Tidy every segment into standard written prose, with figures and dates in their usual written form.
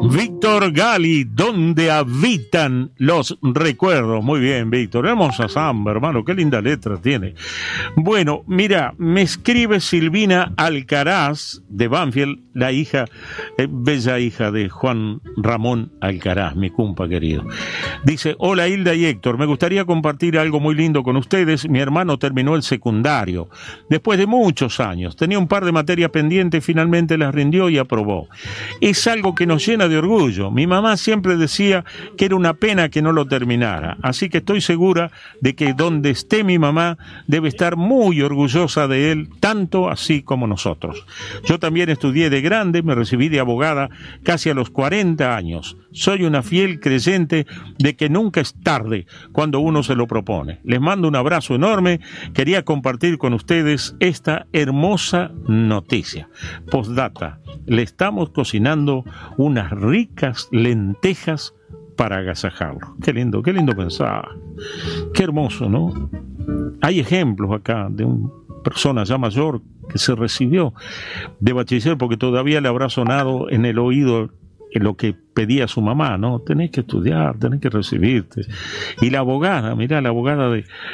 Víctor Gali, donde habitan los recuerdos. Muy bien, Víctor. Hermosa samba, hermano. Qué linda letra tiene. Bueno, mira, me escribe Silvina Alcaraz de Banfield, la hija, bella hija de Juan Ramón Alcaraz, mi compa querido. Dice: hola Hilda y Héctor, me gustaría compartir algo muy lindo con ustedes. Mi hermano terminó el secundario después de muchos años. Tenía un par de materias pendientes, finalmente las rindió y aprobó. Es algo que nos llena de orgullo. Mi mamá siempre decía que era una pena que no lo terminara, así que estoy segura de que donde esté mi mamá debe estar muy orgullosa de él, tanto así como nosotros. Yo también estudié de grande, me recibí de abogada casi a los 40 años. Soy una fiel creyente de que nunca es tarde cuando uno se lo propone. Les mando un abrazo enorme. Quería compartir con ustedes esta hermosa noticia. Postdata: le estamos cocinando unas ricas lentejas para agasajarlo. Qué lindo pensar. Qué hermoso, ¿no? Hay ejemplos acá de una persona ya mayor que se recibió de bachiller porque todavía le habrá sonado en el oído en lo que pedía su mamá, ¿no? Tenés que estudiar, tenés que recibirte. Y la abogada, mirá, la abogada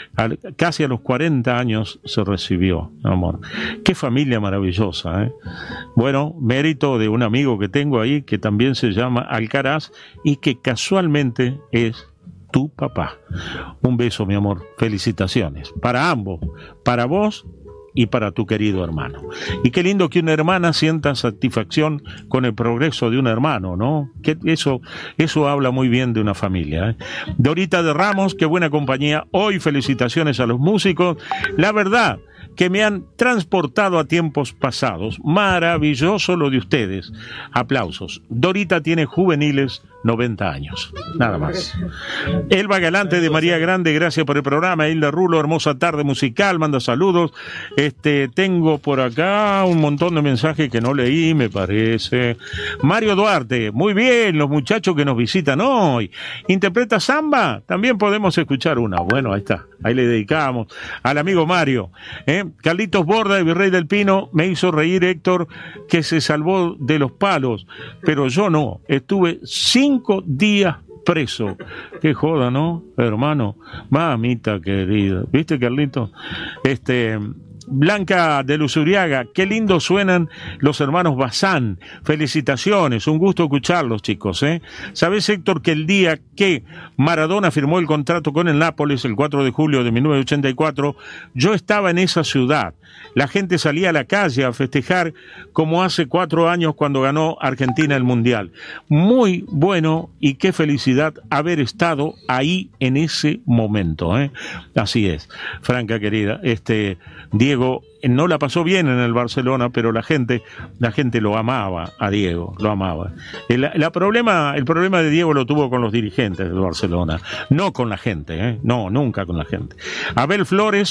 casi a los 40 años se recibió, amor. Qué familia maravillosa, ¿eh? Bueno, mérito de un amigo que tengo ahí que también se llama Alcaraz y que casualmente es tu papá. Un beso, mi amor. Felicitaciones. Para ambos, para vos y para tu querido hermano. Y qué lindo que una hermana sienta satisfacción con el progreso de un hermano, ¿no? Que eso habla muy bien de una familia, ¿eh? Dorita de Ramos, qué buena compañía hoy. Felicitaciones a los músicos. La verdad que me han transportado a tiempos pasados. Maravilloso lo de ustedes. Aplausos. Dorita tiene juveniles 90 años, nada más. Elba Galante de María Grande, gracias por el programa. Hilda Rulo, hermosa tarde musical, manda saludos. Tengo por acá un montón de mensajes que no leí, me parece. Mario Duarte, muy bien, los muchachos que nos visitan hoy. ¿Interpreta samba? También podemos escuchar una. Bueno, ahí está, ahí le dedicamos al amigo Mario. Carlitos Borda de Virrey del Pino, me hizo reír Héctor, que se salvó de los palos, pero yo no, estuve 5 días preso. Qué joda, ¿no, hermano? Mamita querida. ¿Viste, Carlito? Blanca de Luzuriaga, qué lindo suenan los hermanos Bazán. Felicitaciones, un gusto escucharlos, chicos, ¿eh? ¿Sabés, Héctor, que el día que Maradona firmó el contrato con el Nápoles, el 4 de julio de 1984, yo estaba en esa ciudad? La gente salía a la calle a festejar como hace 4 años cuando ganó Argentina el Mundial. Muy bueno y qué felicidad haber estado ahí en ese momento, ¿eh? Así es, Franca querida. Diego no la pasó bien en el Barcelona, pero la gente lo amaba a Diego, lo amaba. El problema de Diego lo tuvo con los dirigentes del Barcelona, no con la gente, no, nunca con la gente. Abel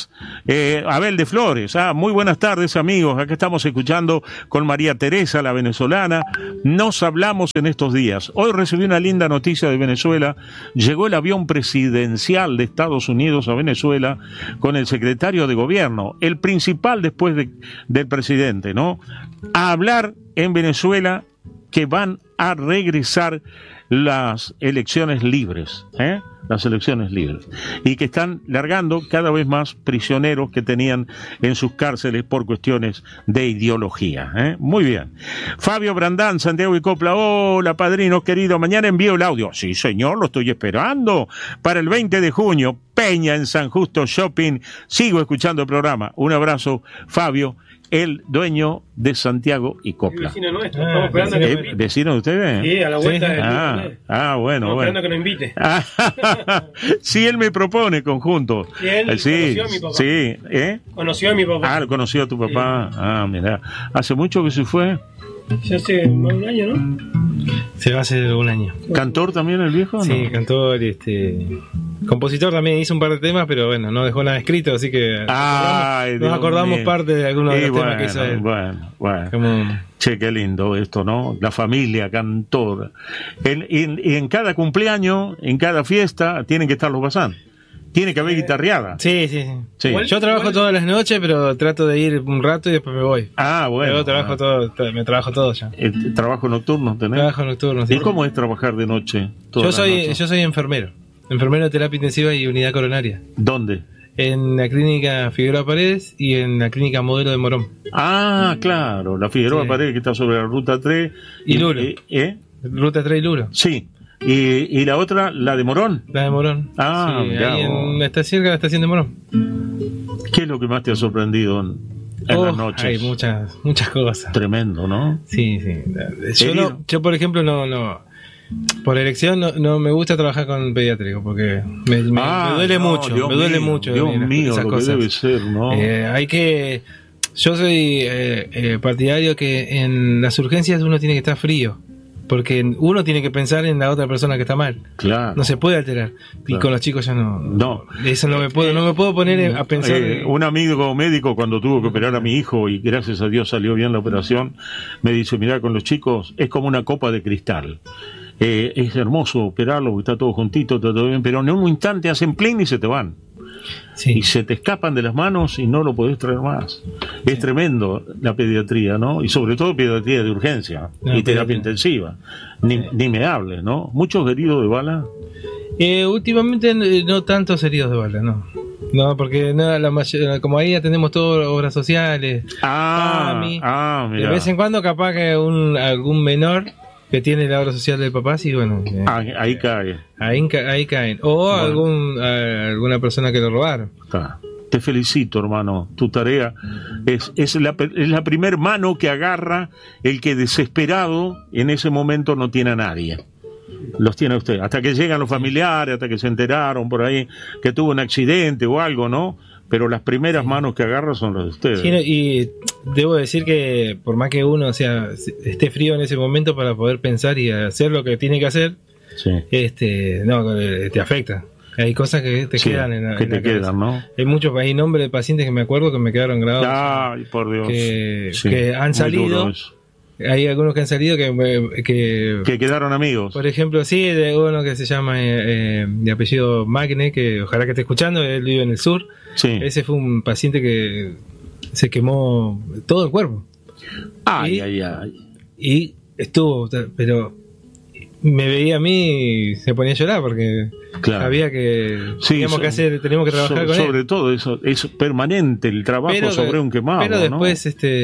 de Flores, muy buenas tardes, amigos, acá estamos escuchando con María Teresa, la venezolana. Nos hablamos en estos días. Hoy recibí una linda noticia de Venezuela. Llegó el avión presidencial de Estados Unidos a Venezuela con el secretario de gobierno, el principal después del presidente, ¿no? A hablar en Venezuela que van a regresar las elecciones libres, las elecciones libres, y que están largando cada vez más prisioneros que tenían en sus cárceles por cuestiones de ideología, Muy bien. Fabio Brandán, Santiago y Copla, hola padrino querido, mañana envío el audio. Sí señor, lo estoy esperando para el 20 de junio, Peña en San Justo Shopping. Sigo escuchando el programa. Un abrazo, Fabio, el dueño de Santiago y Copla. Vecino nuestro, estamos esperando. ¿Vecino de ustedes? Sí, a la vuelta de bueno. Estamos esperando que nos invite. Sí, él me propone conjunto. Sí, él conoció a mi papá. Sí, Conoció a mi papá. Conoció a tu papá. Sí. Mira. ¿Hace mucho que se fue? Ya hace más de un año, ¿no? Se va hace un año. ¿Cantor también el viejo? Sí, ¿no? cantor, compositor también, hizo un par de temas, pero bueno, no dejó nada escrito, así que nos acordamos parte de algunos de los temas que hizo él. Bueno. Che, qué lindo esto, ¿no? La familia cantora. Y en cada cumpleaños, en cada fiesta, tienen que estar los Bazán. Tiene que haber guitarreada. Sí. Yo trabajo todas las noches, pero trato de ir un rato y después me voy. Bueno. Pero me trabajo todo ya. ¿Trabajo nocturno tenés? Trabajo nocturno, sí. ¿Y cómo es trabajar de noche? Yo soy enfermero. Enfermero de terapia intensiva y unidad coronaria. ¿Dónde? En la clínica Figueroa Paredes y en la clínica Modelo de Morón. Claro. La Figueroa Paredes que está sobre la Ruta 3. Y Lulo. Ruta 3 y Lulo. Sí. ¿Y la otra, la de Morón? La de Morón. Está cerca de la estación de Morón. ¿Qué es lo que más te ha sorprendido en las noches? Hay muchas cosas. Tremendo, ¿no? Sí. Yo por ejemplo, no. Por elección no me gusta trabajar con pediátrico porque me duele mucho. Me duele mucho. Dios mío, lo que debe ser, ¿no? Yo soy partidario que en las urgencias uno tiene que estar frío. Porque uno tiene que pensar en la otra persona que está mal. Claro. No se puede alterar. Y con los chicos ya no. Eso no me puedo poner a pensar. Un amigo médico, cuando tuvo que operar a mi hijo, y gracias a Dios salió bien la operación, me dice: mirá, con los chicos es como una copa de cristal. Es hermoso operarlo, porque está todo juntito, está todo bien, pero en un instante hacen plin y se te van. Sí. Y se te escapan de las manos y no lo podés traer más. Sí. Es tremendo la pediatría, ¿no? Y sobre todo pediatría de urgencia y terapia intensiva. Ni me hables, ¿no? ¿Muchos heridos de bala? Últimamente no tantos heridos de bala, no. No, porque como ahí atendemos todo obras sociales. Mira. De vez en cuando capaz que algún menor que tiene la obra social del papá, sí, bueno. Ahí cae. Ahí caen. O alguna persona que lo robaron. Te felicito, hermano. Tu tarea es la primer mano que agarra el que desesperado en ese momento no tiene a nadie. Los tiene usted. Hasta que llegan los familiares, hasta que se enteraron por ahí que tuvo un accidente o algo, ¿no? Pero las primeras manos que agarra son las de ustedes. Sí, y debo decir que por más que uno esté frío en ese momento para poder pensar y hacer lo que tiene que hacer, te afecta. Hay cosas que te quedan en la cabeza. ¿No? Hay nombres de pacientes que me acuerdo que me quedaron grabados. Ay, por Dios. Que han salido. Hay algunos que han salido que quedaron amigos. Por ejemplo, de uno que se llama de apellido Magne, que ojalá que esté escuchando, él vive en el sur. Sí. Ese fue un paciente que se quemó todo el cuerpo. Y estuvo, pero me veía a mí y se ponía a llorar porque sabía que teníamos que trabajar con él. Sobre todo eso, es permanente el trabajo sobre un quemado. Pero después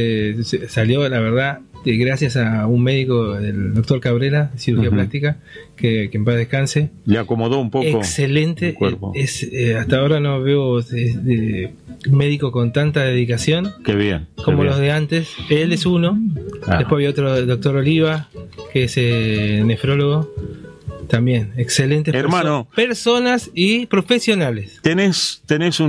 salió, la verdad, gracias a un médico, el doctor Cabrera, de cirugía plástica, que en paz descanse. Le acomodó un poco. Excelente. El cuerpo. Hasta ahora no veo médico con tanta dedicación. Qué bien. Como los de antes. Él es uno. Después había otro, el doctor Oliva, que es nefrólogo. También, excelentes personas y profesionales. Tenés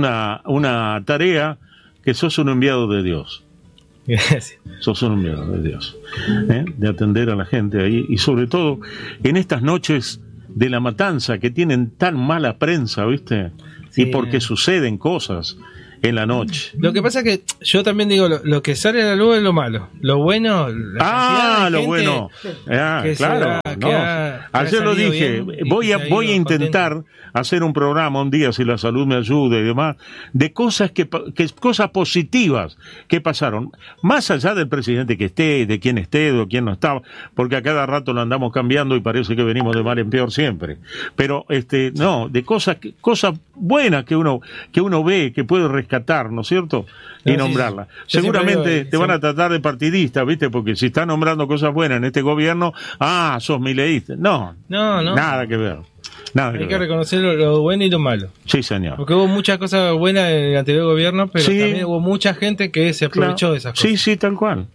una tarea que sos un enviado de Dios. Gracias. Sos un enviado de Dios, de atender a la gente ahí, y sobre todo en estas noches de la matanza que tienen tan mala prensa, ¿viste? Sí. Y porque suceden cosas en la noche. Lo que pasa es que yo también digo, lo que sale a la luz es lo malo. Lo bueno, lo bueno. Claro. Ayer lo dije, voy a intentar hacer un programa un día, si la salud me ayuda y demás, de cosas cosas positivas que pasaron, más allá del presidente que esté, de quién esté, de quién no estaba, porque a cada rato lo andamos cambiando y parece que venimos de mal en peor siempre. Pero de cosas buenas que uno ve, que puede rescatar, ¿no es cierto? Y nombrarlas. Seguramente te van a tratar de partidista, ¿viste? Porque si estás nombrando cosas buenas en este gobierno, sos mileísta. No, nada que ver. Hay que reconocer lo bueno y lo malo. Sí, señor. Porque hubo muchas cosas buenas en el anterior gobierno, pero también hubo mucha gente que se aprovechó de esas cosas. Sí, tal cual.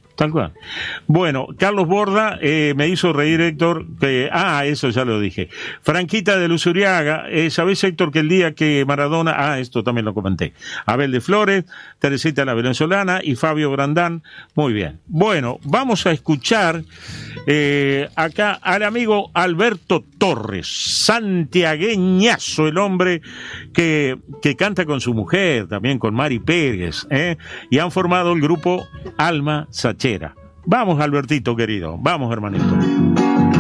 Bueno, Carlos Borda me hizo reír, Héctor, eso ya lo dije. Franquita de Luzuriaga, ¿sabés, Héctor, que el día que Maradona, esto también lo comenté, Abel de Flores, Teresita la venezolana y Fabio Brandán, muy bien. Bueno, vamos a escuchar acá al amigo Alberto Torres, santiagueñazo, el hombre que canta con su mujer, también con Mari Pérez, y han formado el grupo Alma Sachera. Vamos, Albertito querido, vamos, hermanito.